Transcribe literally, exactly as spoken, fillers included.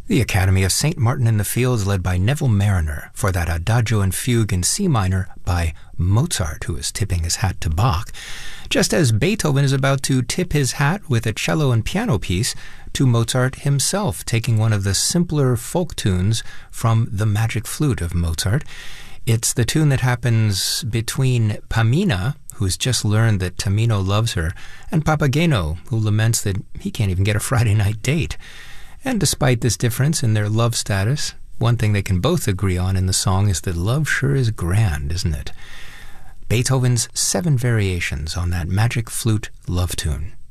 The Academy of Saint Martin in the Fields, led by Neville Mariner, for that Adagio and Fugue in C minor by Mozart, who is tipping his hat to Bach, just as Beethoven is about to tip his hat with a cello and piano piece to Mozart himself, taking one of the simpler folk tunes from the Magic Flute of Mozart. It's the tune that happens between Pamina, who's just learned that Tamino loves her, and Papageno, who laments that he can't even get a Friday night date. And despite this difference in their love status, one thing they can both agree on in the song is that love sure is grand, isn't it? Beethoven's Seven Variations on that Magic Flute love tune.